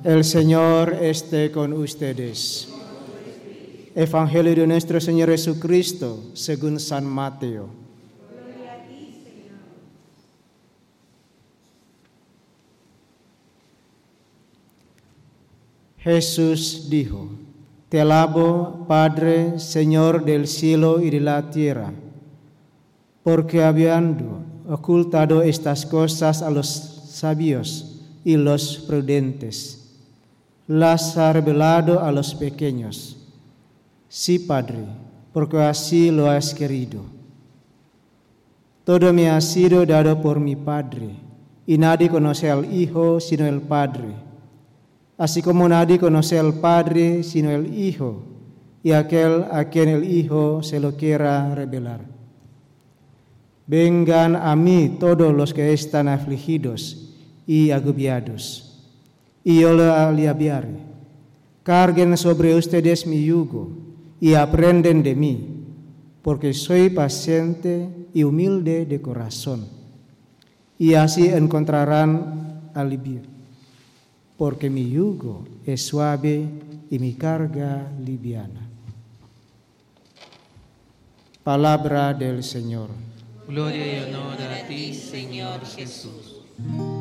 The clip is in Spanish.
El Señor esté con ustedes. Evangelio de nuestro Señor Jesucristo, según San Mateo. Gloria a ti, Señor. Jesús dijo: Te alabo, Padre, Señor del cielo y de la tierra, porque habiendo ocultado estas cosas a los sabios y los prudentes, las ha revelado a los pequeños. Sí, Padre, porque así lo has querido. Todo me ha sido dado por mi Padre, y nadie conoce al Hijo sino el Padre, así como nadie conoce al Padre sino el Hijo, y aquel a quien el Hijo se lo quiera revelar. Vengan a mí todos los que están afligidos y agobiados, y yo les aliviaré. Carguen sobre ustedes mi yugo y aprenden de mí, porque soy paciente y humilde de corazón, y así encontrarán alivio, porque mi yugo es suave y mi carga liviana. Palabra del Señor. Gloria y honor a ti, Señor Jesús.